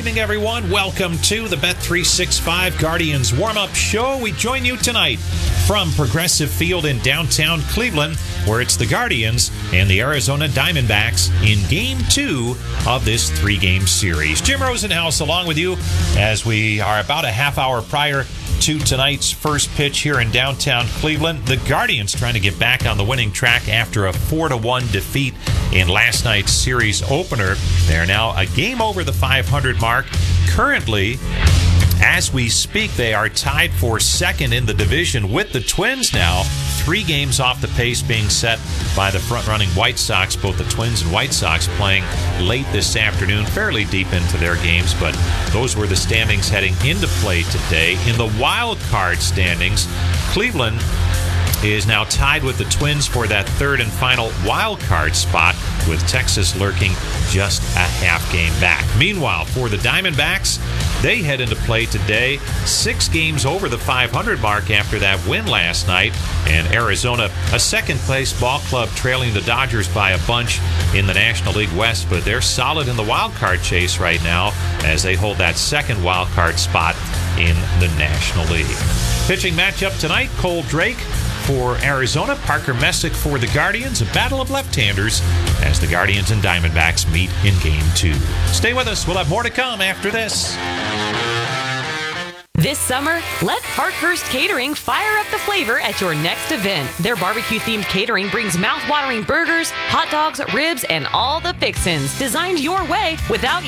evening, everyone. Welcome to the Bet365 Guardians warm-up show. We join you tonight from Progressive Field in downtown Cleveland, where it's the Guardians and the Arizona Diamondbacks in Game 2 of this three-game series. Jim Rosenhaus along with you as we are about a half hour prior to tonight's first pitch here in downtown Cleveland. The Guardians trying to get back on the winning track after a 4-1 defeat in last night's series opener. They're now a game over the 500 mark. Currently, as we speak, they are tied for second in the division with the Twins now. 3 games off the pace being set by the front-running White Sox. Both the Twins and White Sox playing late this afternoon, fairly deep into their games, but those were the standings heading into play today. In the wild card standings, Cleveland is now tied with the Twins for that third and final wild card spot, with Texas lurking just a half game back. Meanwhile, for the Diamondbacks, they head into play today, 6 games over the 500 mark after that win last night, and Arizona, a second-place ball club, trailing the Dodgers by a bunch in the National League West, but they're solid in the wild card chase right now as they hold that second wild card spot in the National League. Pitching matchup tonight, Cole Drake for Arizona, Parker Messick for the Guardians. A battle of left-handers as the Guardians and Diamondbacks meet in Game 2. Stay with us. We'll have more to come after this. This summer, let Parkhurst Catering fire up the flavor at your next event. Their barbecue-themed catering brings mouth-watering burgers, hot dogs, ribs, and all the fixins designed your way without